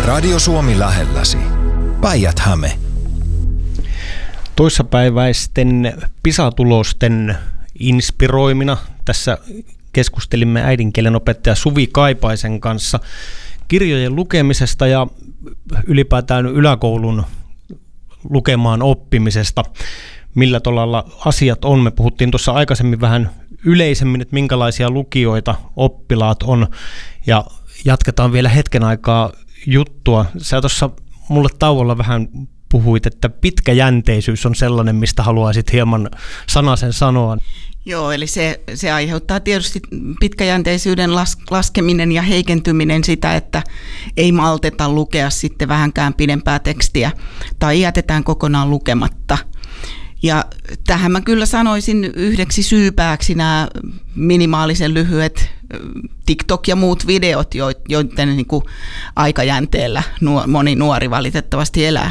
Radio Suomi lähelläsi. Päijät-Häme. Toissapäiväisten PISA-tulosten inspiroimina tässä keskustelimme äidinkielen opettaja Suvi Kaipaisen kanssa kirjojen lukemisesta ja ylipäätään yläkoulun lukemaan oppimisesta. Millä tolalla asiat on? Me puhuttiin tuossa aikaisemmin vähän yleisemmin, että minkälaisia lukijoita oppilaat on, ja jatketaan vielä hetken aikaa juttua. Sä tuossa mulle tauolla vähän puhuit, että pitkäjänteisyys on sellainen, mistä haluaisit hieman sanasen sanoa. Joo, eli se aiheuttaa tietysti pitkäjänteisyyden laskeminen ja heikentyminen sitä, että ei malteta lukea sitten vähänkään pidempää tekstiä tai jätetään kokonaan lukematta. Ja tähän mä kyllä sanoisin yhdeksi syypääksi nämä minimaalisen lyhyet TikTok ja muut videot, joiden niin kuin aikajänteellä moni nuori valitettavasti elää.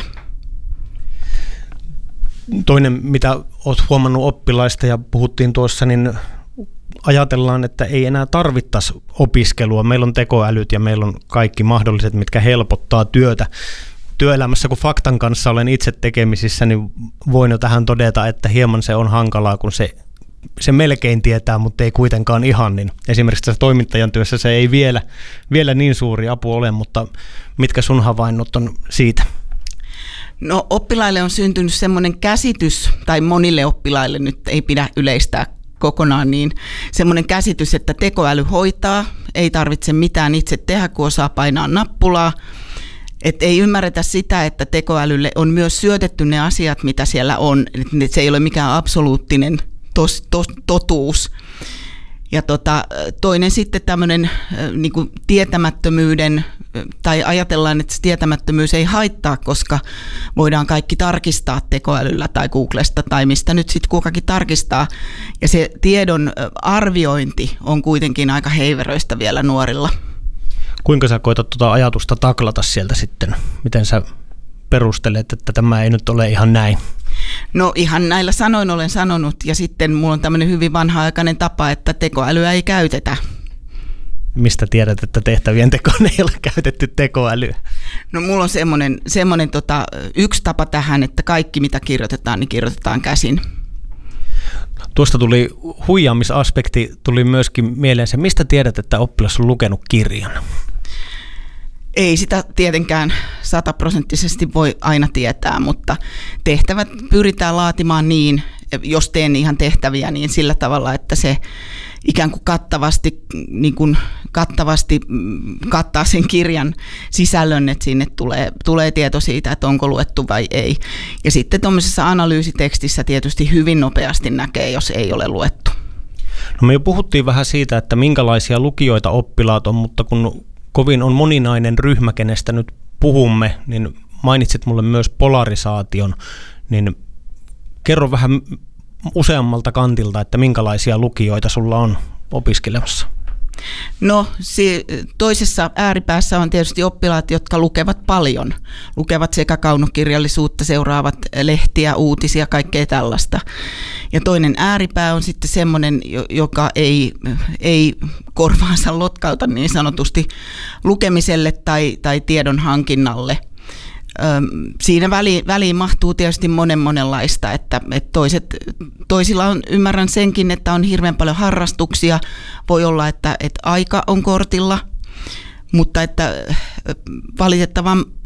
Toinen, mitä olet huomannut oppilaista ja puhuttiin tuossa, niin ajatellaan, että ei enää tarvittaisi opiskelua. Meillä on tekoälyt ja meillä on kaikki mahdolliset, mitkä helpottaa työtä. Työelämässä, kun faktan kanssa olen itse tekemisissä, niin voin jo tähän todeta, että hieman se on hankalaa, kun se melkein tietää, mutta ei kuitenkaan ihan. Niin esimerkiksi tässä toimittajan työssä se ei vielä niin suuri apu ole, mutta mitkä sun havainnot on siitä? No, oppilaille on syntynyt semmoinen käsitys, tai monille oppilaille nyt ei pidä yleistää kokonaan, niin semmoinen käsitys, että tekoäly hoitaa, ei tarvitse mitään itse tehdä, kun osaa painaa nappulaa. Että ei ymmärretä sitä, että tekoälylle on myös syötetty ne asiat, mitä siellä on, että se ei ole mikään absoluuttinen totuus. Ja toinen sitten tämmöinen niin kuin tietämättömyyden, tai ajatellaan, että se tietämättömyys ei haittaa, koska voidaan kaikki tarkistaa tekoälyllä tai Googlesta tai mistä nyt sitten kukakin tarkistaa. Ja se tiedon arviointi on kuitenkin aika heiveröistä vielä nuorilla. Kuinka sä koetat tuota ajatusta taklata sieltä sitten? Miten sä perustelet, että tämä ei nyt ole ihan näin? No ihan näillä sanoin olen sanonut, ja sitten mulla on tämmöinen hyvin vanha-aikainen tapa, että tekoälyä ei käytetä. Mistä tiedät, että tehtävien tekoon ei ole käytetty tekoälyä? No mulla on semmoinen yksi tapa tähän, että kaikki mitä kirjoitetaan, niin kirjoitetaan käsin. Tuosta tuli huijaamisaspekti, tuli myöskin mieleen se, mistä tiedät, että oppilas on lukenut kirjan? Ei sitä tietenkään 100% voi aina tietää, mutta tehtävät pyritään laatimaan niin, jos teen ihan tehtäviä, niin sillä tavalla, että se ikään kuin kattavasti kattaa sen kirjan sisällön, että sinne tulee tieto siitä, että onko luettu vai ei. Ja sitten tuollaisessa analyysitekstissä tietysti hyvin nopeasti näkee, jos ei ole luettu. No me jo puhuttiin vähän siitä, että minkälaisia lukijoita oppilaat on, mutta kun kovin on moninainen ryhmä, kenestä nyt puhumme, niin mainitsit mulle myös polarisaation, niin kerro vähän useammalta kantilta, että minkälaisia lukijoita sulla on opiskelemassa? No toisessa ääripäässä on tietysti oppilaat, jotka lukevat paljon. Lukevat sekä kaunokirjallisuutta, seuraavat lehtiä, uutisia, kaikkea tällaista. Ja toinen ääripää on sitten semmoinen, joka ei korvaansa lotkauta niin sanotusti lukemiselle tai tiedon hankinnalle. Siinä väliin mahtuu tietysti monenlaista, että toisilla on, ymmärrän senkin, että on hirveän paljon harrastuksia, voi olla, että aika on kortilla, mutta että valitettavan